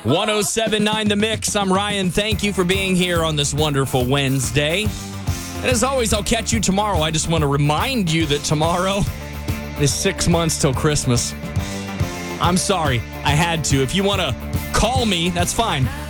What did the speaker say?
107.9 The Mix. I'm Ryan. Thank you for being here on this wonderful Wednesday. And as always, I'll catch you tomorrow. I just want to remind you that tomorrow is 6 months till Christmas. I'm sorry. I had to. If you want to call me, that's fine.